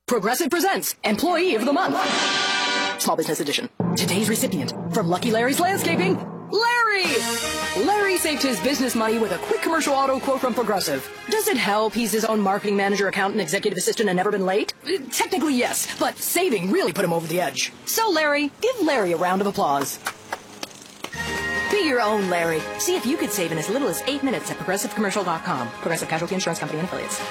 Progressive presents Employee of the Month. Small Business Edition. Today's recipient from Lucky Larry's Landscaping, Larry! Larry saved his business money with a quick commercial auto quote from Progressive. Does it help he's his own marketing manager, accountant, executive assistant, and never been late? Technically, yes, but saving really put him over the edge. So, Larry, give Larry a round of applause. Be your own Larry. See if you could save in as little as 8 minutes at ProgressiveCommercial.com. Progressive Casualty Insurance Company and Affiliates.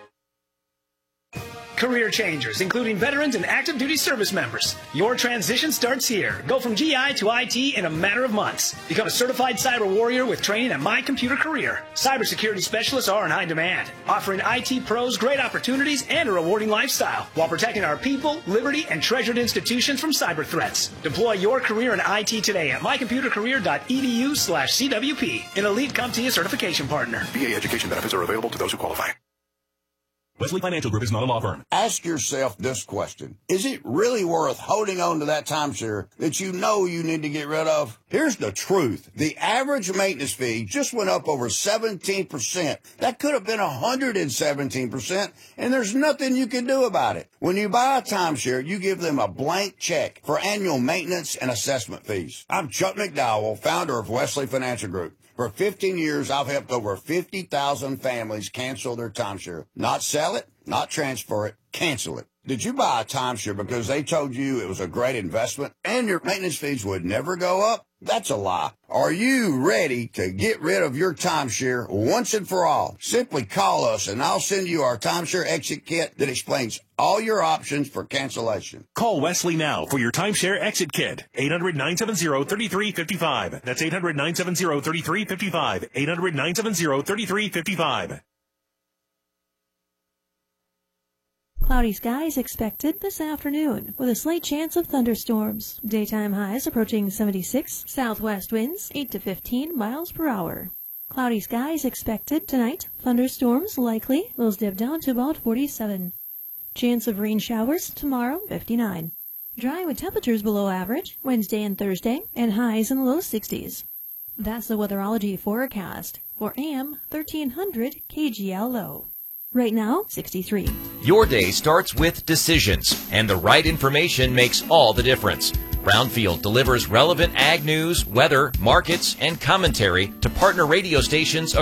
Career changers, including veterans and active duty service members. Your transition starts here. Go from GI to IT in a matter of months. Become a certified cyber warrior with training at My Computer Career. Cybersecurity specialists are in high demand, offering IT pros great opportunities and a rewarding lifestyle while protecting our people, liberty, and treasured institutions from cyber threats. Deploy your career in IT today at mycomputercareer.edu/CWP, an elite CompTIA certification partner. VA education benefits are available to those who qualify. Wesley Financial Group is not a law firm. Ask yourself this question. Is it really worth holding on to that timeshare that you know you need to get rid of? Here's the truth. The average maintenance fee just went up over 17%. That could have been 117%, and there's nothing you can do about it. When you buy a timeshare, you give them a blank check for annual maintenance and assessment fees. I'm Chuck McDowell, founder of Wesley Financial Group. For 15 years, I've helped over 50,000 families cancel their timeshare. Not sell it, not transfer it, cancel it. Did you buy a timeshare because they told you it was a great investment and your maintenance fees would never go up? That's a lie. Are you ready to get rid of your timeshare once and for all? Simply call us and I'll send you our timeshare exit kit that explains all your options for cancellation. Call Wesley now for your timeshare exit kit. 800-970-3355. That's 800-970-3355. 800-970-3355. Cloudy skies expected this afternoon with a slight chance of thunderstorms. Daytime highs approaching 76. Southwest winds 8 to 15 miles per hour. Cloudy skies expected tonight. Thunderstorms likely. Those dip down to about 47. Chance of rain showers tomorrow 59. Dry with temperatures below average Wednesday and Thursday and highs in the low 60s. That's the weatherology forecast for AM 1300 KGL low. Right now, 63. Your day starts with decisions, and the right information makes all the difference. Brownfield delivers relevant ag news, weather, markets, and commentary to partner radio stations